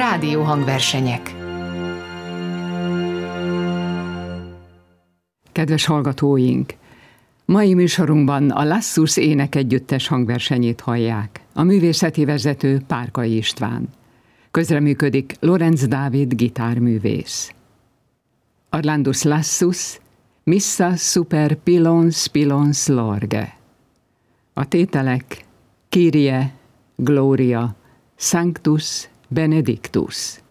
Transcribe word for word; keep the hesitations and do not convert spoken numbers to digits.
Rádióhangversenyek. Kedves hallgatóink! Mai műsorunkban a Lassus énekegyüttes hangversenyét hallják. A művészeti vezető Párkai István. Közreműködik Lorenz Dávid gitárművész. Orlandus Lassus, Missa super pilons pilons lorge. A tételek: Kyrie, Gloria, Sanctus, Benedictus.